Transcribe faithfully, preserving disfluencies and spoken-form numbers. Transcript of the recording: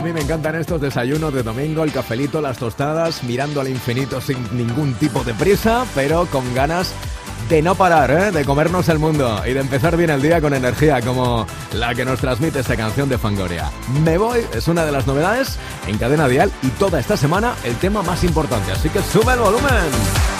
A mí me encantan estos desayunos de domingo, el cafelito, las tostadas, mirando al infinito sin ningún tipo de prisa, pero con ganas de no parar, ¿eh? De comernos el mundo y de empezar bien el día con energía como la que nos transmite esta canción de Fangoria. Me voy es una de las novedades en Cadena Dial y toda esta semana el tema más importante, así que sube el volumen.